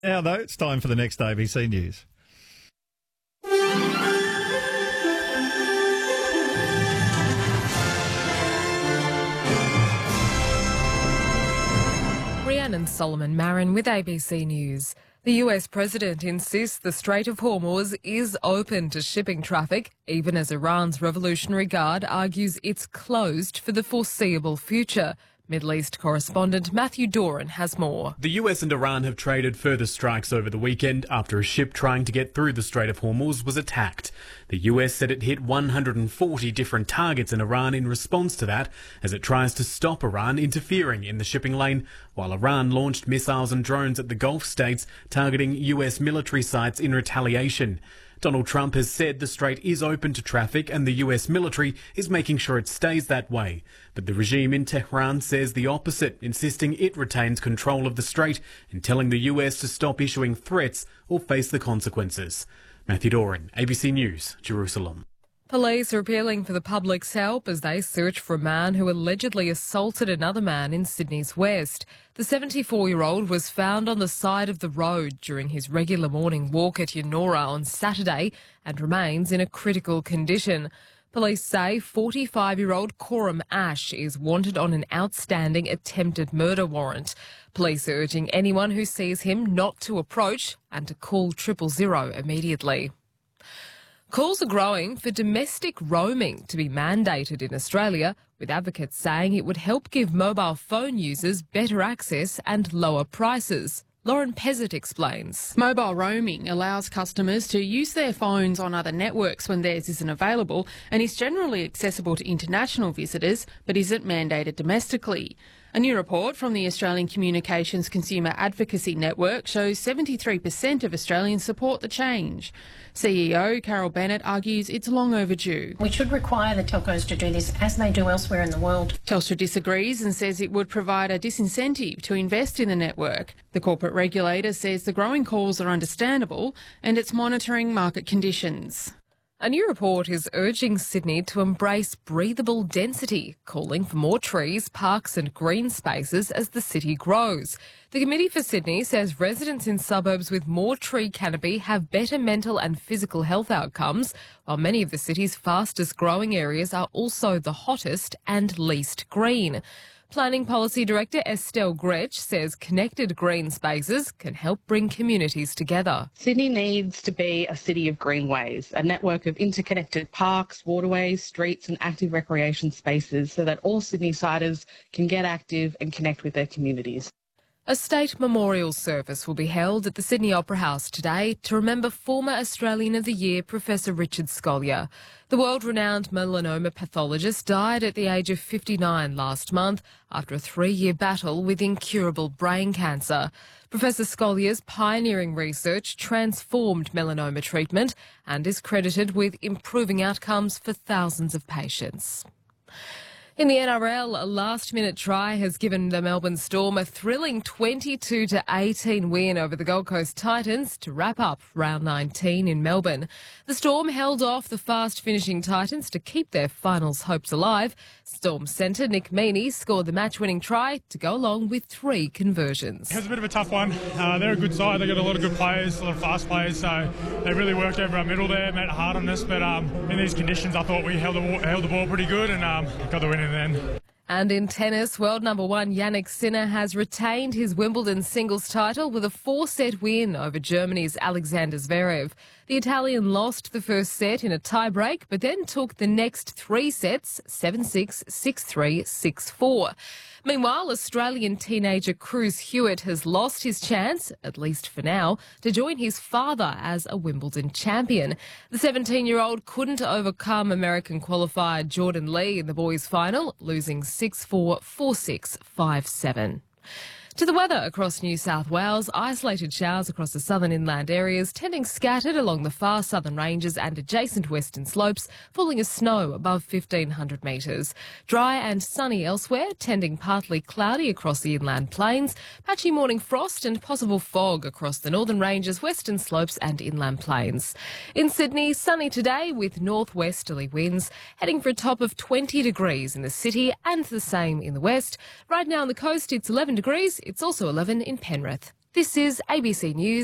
Now, though, it's time for the next ABC News. Rhiannon Solomon Marin with ABC News. The US president insists the Strait of Hormuz is open to shipping traffic, even as Iran's Revolutionary Guard argues it's closed for the foreseeable future. Middle East correspondent Matthew Doran has more. The US and Iran have traded further strikes over the weekend after a ship trying to get through the Strait of Hormuz was attacked. The US said it hit 140 different targets in Iran in response to that, as it tries to stop Iran interfering in the shipping lane, while Iran launched missiles and drones at the Gulf states targeting US military sites in retaliation. Donald Trump has said the strait is open to traffic and the US military is making sure it stays that way. But the regime in Tehran says the opposite, insisting it retains control of the strait and telling the US to stop issuing threats or face the consequences. Matthew Doran, ABC News, Jerusalem. Police are appealing for the public's help as they search for a man who allegedly assaulted another man in Sydney's West. The 74-year-old was found on the side of the road during his regular morning walk at Yennora on Saturday and remains in a critical condition. Police say 45-year-old Coram Ash is wanted on an outstanding attempted murder warrant. Police are urging anyone who sees him not to approach and to call 000 immediately. Calls are growing for domestic roaming to be mandated in Australia, with advocates saying it would help give mobile phone users better access and lower prices. Lauren Pezzett explains. Mobile roaming allows customers to use their phones on other networks when theirs isn't available and is generally accessible to international visitors but isn't mandated domestically. A new report from the Australian Communications Consumer Advocacy Network shows 73% of Australians support the change. CEO Carol Bennett argues it's long overdue. We should require the telcos to do this as they do elsewhere in the world. Telstra disagrees and says it would provide a disincentive to invest in the network. The corporate regulator says the growing calls are understandable and it's monitoring market conditions. A new report is urging Sydney to embrace breathable density, calling for more trees, parks and green spaces as the city grows. The Committee for Sydney says residents in suburbs with more tree canopy have better mental and physical health outcomes, while many of the city's fastest growing areas are also the hottest and least green. Planning Policy Director Estelle Gretsch says connected green spaces can help bring communities together. Sydney needs to be a city of greenways, a network of interconnected parks, waterways, streets and active recreation spaces so that all Sydney-siders can get active and connect with their communities. A state memorial service will be held at the Sydney Opera House today to remember former Australian of the Year Professor Richard Scolyer. The world-renowned melanoma pathologist died at the age of 59 last month after a 3-year battle with incurable brain cancer. Professor Scolyer's pioneering research transformed melanoma treatment and is credited with improving outcomes for thousands of patients. In the NRL, a last-minute try has given the Melbourne Storm a thrilling 22-18 win over the Gold Coast Titans to wrap up round 19 in Melbourne. The Storm held off the fast-finishing Titans to keep their finals hopes alive. Storm centre Nick Meaney scored the match-winning try to go along with 3 conversions. It was a bit of a tough one. They're a good side. They've got a lot of good players, a lot of fast players, so they really worked over our middle there, made it hard on us. But in these conditions, I thought we held the ball pretty good and got the win in the end. And in tennis, world number 1 Jannik Sinner has retained his Wimbledon singles title with a 4-set win over Germany's Alexander Zverev. The Italian lost the first set in a tie-break, but then took the next 3 sets, 7-6, 6-3, 6-4. Meanwhile, Australian teenager Cruz Hewitt has lost his chance, at least for now, to join his father as a Wimbledon champion. The 17-year-old couldn't overcome American qualifier Jordan Lee in the boys' final, losing 6-4, 4-6, 5-7. To the weather across New South Wales, isolated showers across the southern inland areas, tending scattered along the far southern ranges and adjacent western slopes, falling as snow above 1,500 metres. Dry and sunny elsewhere, tending partly cloudy across the inland plains, patchy morning frost and possible fog across the northern ranges, western slopes and inland plains. In Sydney, sunny today with northwesterly winds, heading for a top of 20 degrees in the city and the same in the west. Right now on the coast, it's 11 degrees. It's also 11 in Penrith. This is ABC News.